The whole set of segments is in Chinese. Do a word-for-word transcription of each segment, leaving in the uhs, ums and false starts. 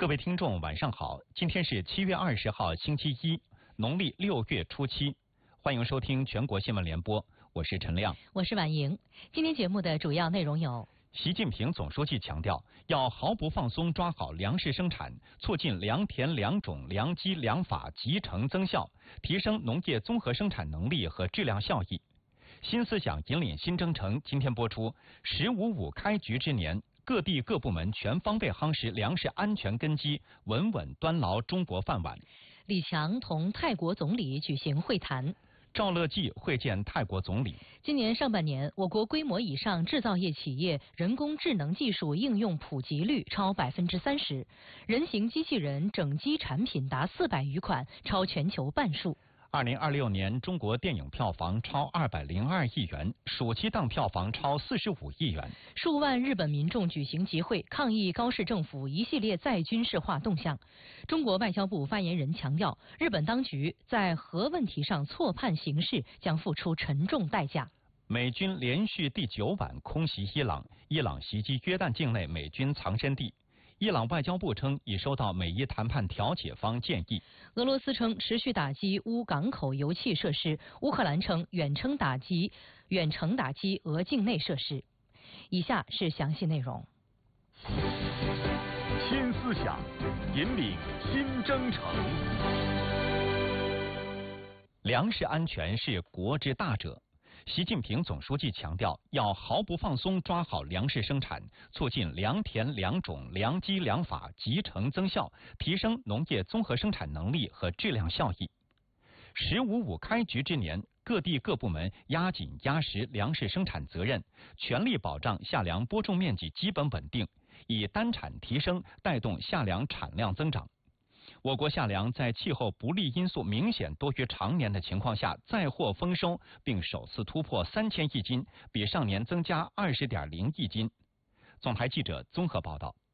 各位听众，晚上好！今天是七月二十号，星期一，农历六月初七。欢迎收听全国新闻联播，我是陈亮， 我是婉莹。今天节目的主要内容有： 习近平总书记强调，要毫不放松抓好粮食生产，促进良田良种良机良法集成增效，提升农业综合生产能力和质量效益。新思想引领新征程今天播出。十五五开局之年，各地各部门全方位夯实粮食安全根基，稳稳端牢中国饭碗。 李强同泰国总理举行会谈。 赵乐际会见泰国总理。 今年上半年，我国规模以上制造业企业人工智能技术应用普及率超百分之三十，人形机器人整机产品达四百余款，超全球半数。 二零二六年中国电影票房超二百零二亿元，暑期档票房超四十五亿元。 数万日本民众举行集会，抗议高市政府一系列再军事化动向。中国外交部发言人强调，日本当局在核问题上错判形势，将付出沉重代价。 美军连续第九晚空袭伊朗，伊朗袭击约旦境内美军藏身地。伊朗外交部称已收到美伊谈判调解方建议。 俄罗斯称持续打击乌港口油气设施，乌克兰称远程打击远程打击俄境内设施。以下是详细内容。 新思想引领新征程。 粮食安全是国之大者。习近平总书记强调，要毫不放松抓好粮食生产，促进良田良种良机良法集成增效，提升农业综合生产能力和质量效益。十五五开局之年，各地各部门压紧压实粮食生产责任，全力保障夏粮播种面积基本稳定，以单产提升带动夏粮产量增长。我国夏粮在气候不利因素明显多于常年的情况下再获丰收，并首次突破三千亿斤，比上年增加二十点零亿斤。总台记者综合报道。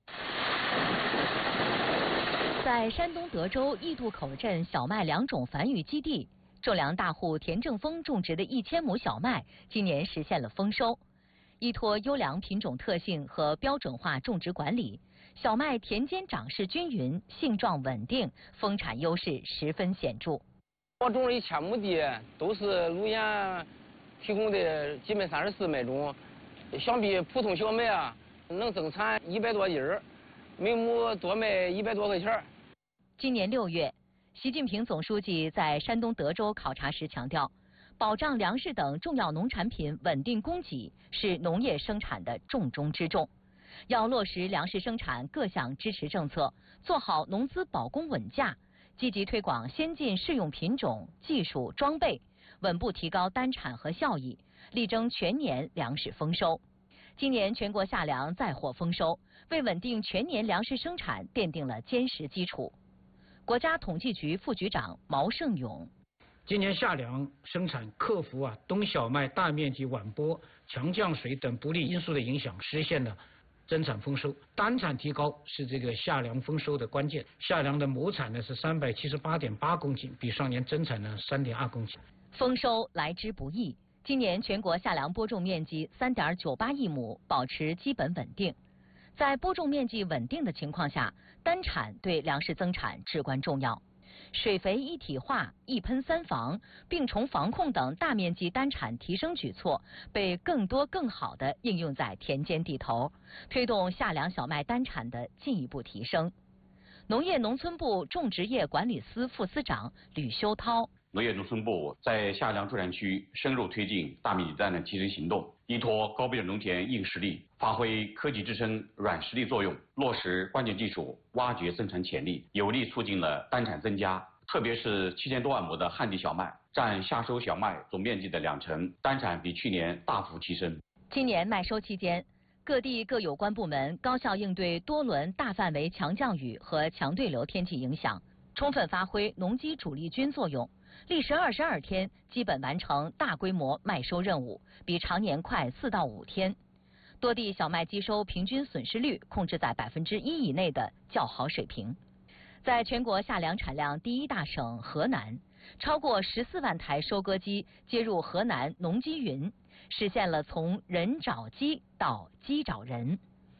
在山东德州义渡口镇小麦良种繁育基地，种粮大户田正峰种植的一千亩小麦，今年实现了丰收。依托优良品种特性和标准化种植管理，小麦田间长势均匀，性状稳定，丰产优势十分显著。 我种了一千亩地，都是路演提供的基本三十四麦种，相比普通小麦啊，能增产一百多斤儿，每亩多卖一百多块钱。 今年六月，习近平总书记在山东德州考察时强调，保障粮食等重要农产品稳定供给是农业生产的重中之重，要落实粮食生产各项支持政策，做好农资保供稳价，积极推广先进适用品种、技术、装备，稳步提高单产和效益，力争全年粮食丰收。今年全国夏粮再获丰收，为稳定全年粮食生产奠定了坚实基础。国家统计局副局长毛胜勇。 今年夏粮生产克服啊冬小麦大面积晚播、强降水等不利因素的影响，实现了增产丰收。单产提高是这个夏粮丰收的关键。夏粮的亩产呢是三百七十八点八公斤，比上年增产呢三点二公斤。 丰收来之不易，今年全国夏粮播种面积三点九八亿亩，保持基本稳定。在播种面积稳定的情况下，单产对粮食增产至关重要。水肥一体化、一喷三防、病虫防控等大面积单产提升举措被更多更好地应用在田间地头，推动夏粮小麦单产的进一步提升。农业农村部种植业管理司副司长吕修涛。 农业农村部在夏粮助产区深入推进大面积单的提升行动，依托高标准农田硬实力，发挥科技支撑软实力作用，落实关键技术，挖掘增产潜力，有力促进了单产增加。特别是七千多万亩的旱地小麦，占夏收小麦总面积的两成，单产比去年大幅提升。 今年麦收期间，各地各有关部门高效应对多轮大范围强降雨和强对流天气影响，充分发挥农机主力军作用，历时二十二天，基本完成大规模麦收任务，比常年快四到五天。多地小麦机收平均损失率控制在百分之一以内的较好水平。在全国夏粮产量第一大省河南，超过十四万台收割机接入河南农机云，实现了从人找机到机找人。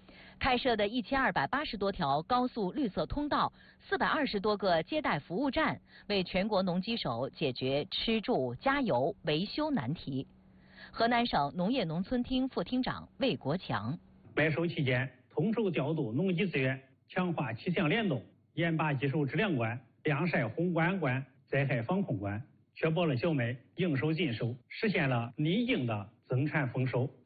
开设的一千二百八十多条高速绿色通道、四百二十多个接待服务站，为全国农机手解决吃住加油维修难题。河南省农业农村厅副厅长魏国强： 买收期间，统筹调度农机资源，强化气象联动，严把技术质量关、晾晒宏观关、灾害防控关，确保了小麦应收尽收，实现了拟定的增产丰收。